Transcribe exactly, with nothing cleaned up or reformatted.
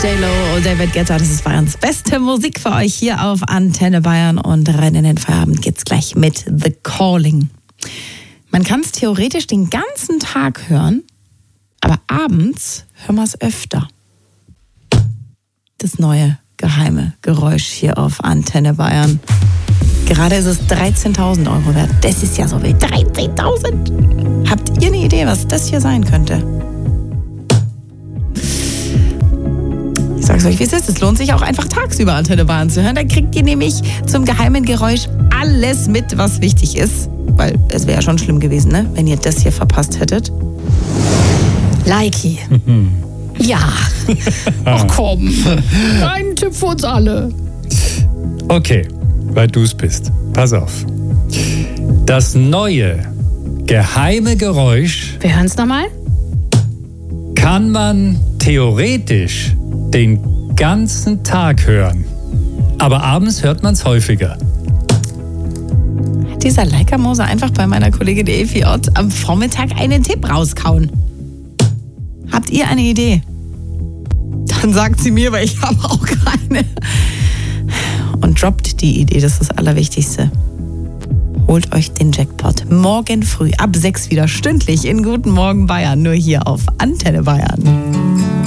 J-Lo und David Guetta, das ist Bayerns beste Musik für euch hier auf Antenne Bayern. Und rein in den Feierabend geht's gleich mit The Calling. Man kann es theoretisch den ganzen Tag hören, aber abends hören wir es öfter. Das neue geheime Geräusch hier auf Antenne Bayern. Gerade ist es dreizehntausend Euro wert. Das ist ja so wild. dreizehntausend! Habt ihr eine Idee, was das hier sein könnte? Ich sag's euch, wie es ist. Es lohnt sich auch einfach tagsüber Antenne Bayern zu hören. Da kriegt ihr nämlich zum geheimen Geräusch alles mit, was wichtig ist. Weil es wäre ja schon schlimm gewesen, ne? Wenn ihr das hier verpasst hättet. Likey. Ja. Ach komm. Ein Tipp für uns alle. Okay, weil du es bist. Pass auf. Das neue geheime Geräusch. Wir hören es nochmal. Kann man theoretisch den ganzen Tag hören. Aber abends hört man es häufiger. Hat dieser Leica-Mose einfach bei meiner Kollegin Evi Ott am Vormittag einen Tipp rauskauen? Habt ihr eine Idee? Dann sagt sie mir, weil ich habe auch keine. Und droppt die Idee, das ist das Allerwichtigste. Holt euch den Jackpot morgen früh ab sechs wieder stündlich in Guten Morgen Bayern, nur hier auf Antenne Bayern.